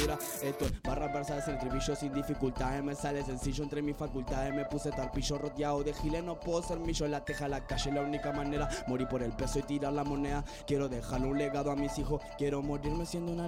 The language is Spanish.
mira, esto es barras versas, el tribillo sin dificultades. Me sale sencillo entre mis facultades. Me puse tarpillo rodeado de giles. No puedo ser millo en la teja, la calle. La única manera, morir por el peso y tirar la moneda. Quiero dejarle un legado a mis hijos. Quiero morirme siendo una